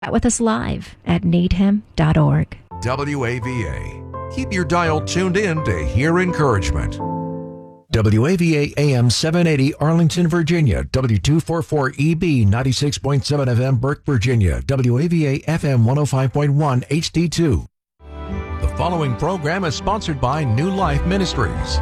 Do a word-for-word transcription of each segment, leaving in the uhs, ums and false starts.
Chat with us live at need him dot org. W A V A. Keep your dial tuned in to hear encouragement. W A V A A M seven eighty Arlington, Virginia. W two forty-four E B ninety-six point seven F M Burke, Virginia. W A V A F M one oh five point one H D two. The following program is sponsored by New Life Ministries.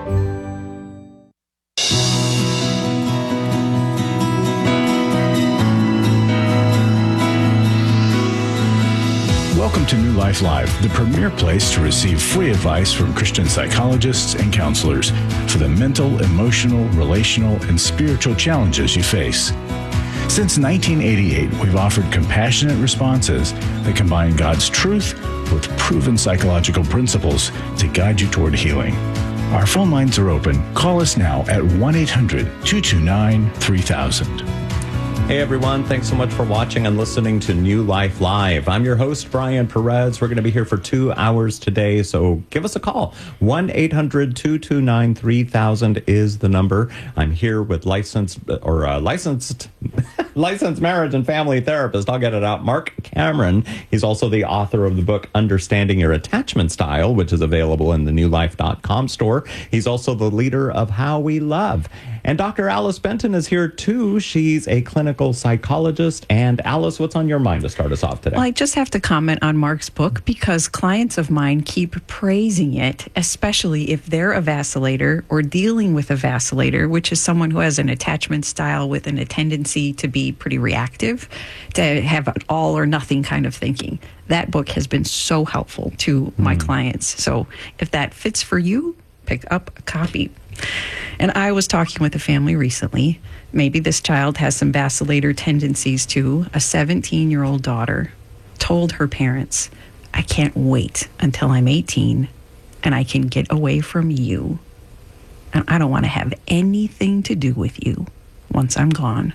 Welcome to New Life Live, the premier place to receive free advice from Christian psychologists and counselors for the mental, emotional, relational, and spiritual challenges you face. Since nineteen eighty-eight, we've offered compassionate responses that combine God's truth with proven psychological principles to guide you toward healing. Our phone lines are open. Call us now at one eight hundred two two nine three thousand. Hey everyone, thanks so much for watching and listening to New Life Live. I'm your host, Brian Perez. We're going to be here for two hours today, so give us a call. one eight hundred two two nine three thousand is the number. I'm here with licensed, or uh, licensed, licensed marriage and family therapist, I'll get it out, Mark Cameron. He's also the author of the book, Understanding Your Attachment Style, which is available in the new life dot com store. He's also the leader of How We Love. And Doctor Alice Benton is here too. She's a clinical psychologist. And Alice, what's on your mind to start us off today? Well, I just have to comment on Mark's book because clients of mine keep praising it, especially if they're a vacillator or dealing with a vacillator, which is someone who has an attachment style with an, a tendency to be pretty reactive, to have an all or nothing kind of thinking. That book has been so helpful to my mm. clients. So if that fits for you, pick up a copy. And I was talking with a family recently. Maybe this child has some vacillator tendencies too. A seventeen-year-old daughter told her parents, I can't wait until I'm eighteen and I can get away from you. And I don't want to have anything to do with you once I'm gone.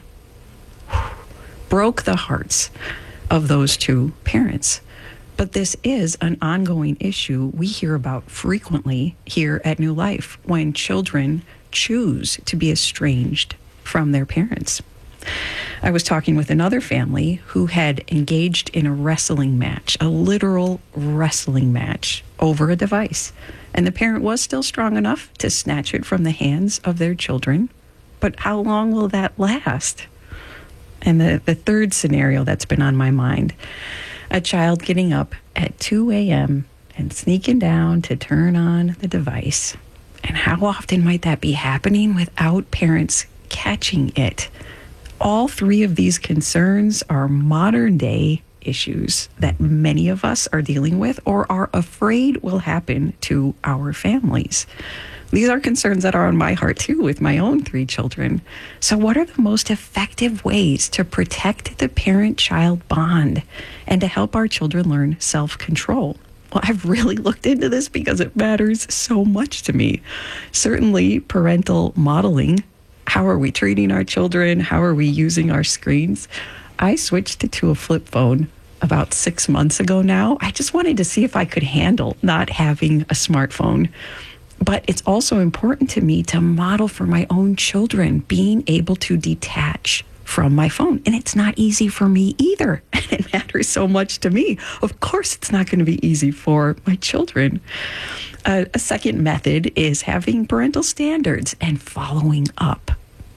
Broke the hearts of those two parents. But this is an ongoing issue we hear about frequently here at New Life when children choose to be estranged from their parents. I was talking with another family who had engaged in a wrestling match, a literal wrestling match over a device. And the parent was still strong enough to snatch it from the hands of their children. But how long will that last? And the, the third scenario that's been on my mind, a child getting up at two a.m. and sneaking down to turn on the device. And how often might that be happening without parents catching it? All three of these concerns are modern day issues that many of us are dealing with or are afraid will happen to our families. These are concerns that are on my heart too with my own three children. So what are the most effective ways to protect the parent-child bond and to help our children learn self-control? Well, I've really looked into this because it matters so much to me. Certainly parental modeling. How are we treating our children? How are we using our screens? I switched to a flip phone about six months ago now. I just wanted to see if I could handle not having a smartphone. But it's also important to me to model for my own children being able to detach from my phone. And it's not easy for me either. It matters so much to me. Of course, it's not going to be easy for my children. Uh, a second method is having parental standards and following up.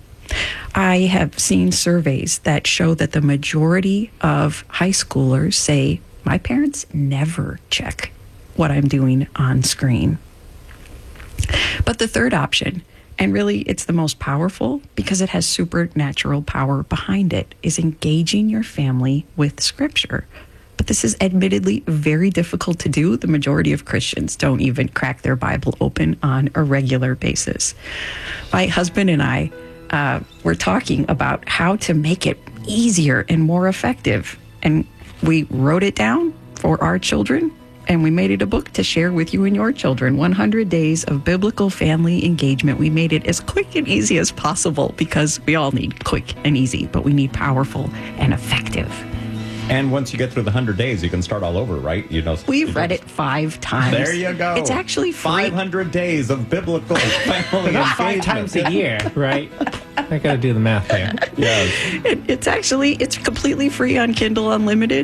I have seen surveys that show that the majority of high schoolers say, my parents never check what I'm doing on screen. But the third option, and really it's the most powerful because it has supernatural power behind it, is engaging your family with Scripture. But this is admittedly very difficult to do. The majority of Christians don't even crack their Bible open on a regular basis. My husband and I uh, were talking about how to make it easier and more effective. And we wrote it down for our children. And we made it a book to share with you and your children, one hundred days of Biblical Family Engagement. We made it as quick and easy as possible because we all need quick and easy, but we need powerful and effective. And once you get through the one hundred days, you can start all over, right? You know, We've you read just- it five times. There you go. It's actually free. five hundred days of biblical family Not five engagement. times a year, right? I got to do the math there. Yes. It, it's actually, it's completely free on Kindle Unlimited.